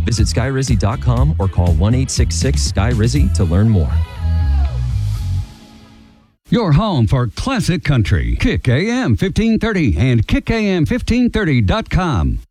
Visit skyrizzy.com or call 1-866-SKY-RIZZY to learn more. Your home for classic country. Kick AM 1530 and KickAM1530.com.